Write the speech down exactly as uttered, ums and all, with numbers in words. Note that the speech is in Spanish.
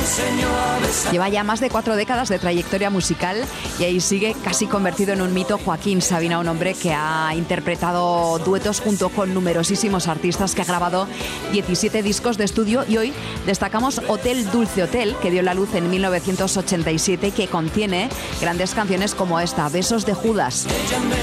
Lleva ya más de cuatro décadas de trayectoria musical y ahí sigue casi convertido en un mito Joaquín Sabina, un hombre que ha interpretado duetos junto con numerosísimos artistas, que ha grabado diecisiete discos de estudio, y hoy destacamos Hotel Dulce Hotel, que dio la luz en mil novecientos ochenta y siete, que contiene grandes canciones como esta, Besos de Judas.